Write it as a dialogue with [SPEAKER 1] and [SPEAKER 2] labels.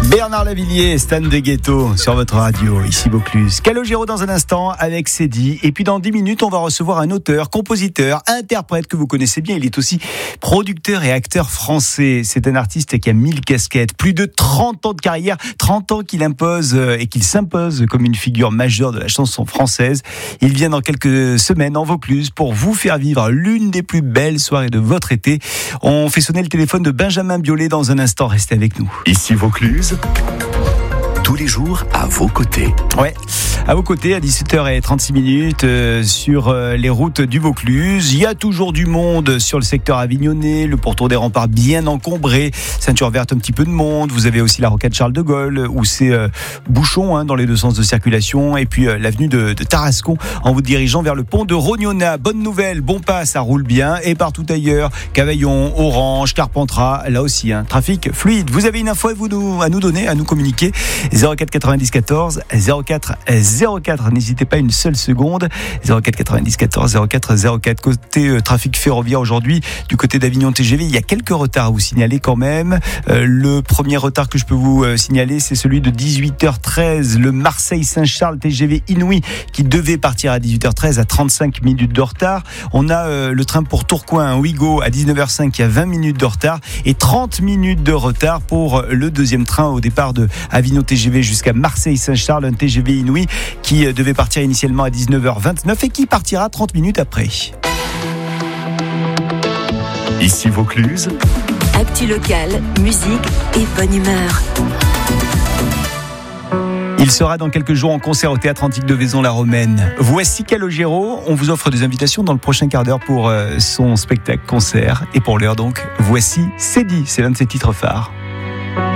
[SPEAKER 1] Bernard Lavilliers, Stan de Ghetto sur votre radio, ici Vaucluse. Calogero dans un instant avec Cédie. Et puis dans 10 minutes, on va recevoir un auteur, compositeur, interprète que vous connaissez bien. Il est aussi producteur et acteur français. C'est un artiste qui a 1000 casquettes, plus de 30 ans de carrière, 30 ans qu'il impose et qu'il s'impose comme une figure majeure de la chanson française. Il vient dans quelques semaines en Vaucluse pour vous faire vivre l'une des plus belles soirées de votre été. On fait sonner le téléphone de Benjamin Biolay dans un instant. Restez avec nous.
[SPEAKER 2] Ici Vaucluse, tous les jours à vos côtés.
[SPEAKER 1] Ouais, à vos côtés à 17h36 sur les routes du Vaucluse. Il y a toujours du monde sur le secteur avignonnais, le pourtour des remparts bien encombré, ceinture verte un petit peu de monde. Vous avez aussi la rocade Charles de Gaulle où c'est bouchon dans les deux sens de circulation, et puis l'avenue de Tarascon en vous dirigeant vers le pont de Rognona. Bonne nouvelle, bon pas, ça roule bien, et partout ailleurs, Cavaillon, Orange, Carpentras, là aussi trafic fluide. Vous avez une info à nous donner, à nous communiquer. 04 90 14 04 04. N'hésitez pas une seule seconde. 04 90 14 04 04. Côté trafic ferroviaire aujourd'hui, du côté d'Avignon TGV, il y a quelques retards à vous signaler quand même. Le premier retard que je peux vous signaler, c'est celui de 18h13. Le Marseille-Saint-Charles TGV Inouï qui devait partir à 18h13 à 35 minutes de retard. On a le train pour Tourcoing, Ouigo à 19h05 qui a 20 minutes de retard et 30 minutes de retard pour le deuxième train au départ de Avignon TGV jusqu'à Marseille-Saint-Charles, un TGV Inouï qui devait partir initialement à 19h29 et qui partira 30 minutes après.
[SPEAKER 2] Ici Vaucluse,
[SPEAKER 3] actu locale, musique et bonne humeur.
[SPEAKER 1] Il sera dans quelques jours en concert au Théâtre Antique de Vaison-la-Romaine. Voici Calogero. On vous offre des invitations dans le prochain quart d'heure pour son spectacle concert. Et pour l'heure donc, voici Cédie. C'est l'un de ses titres phares.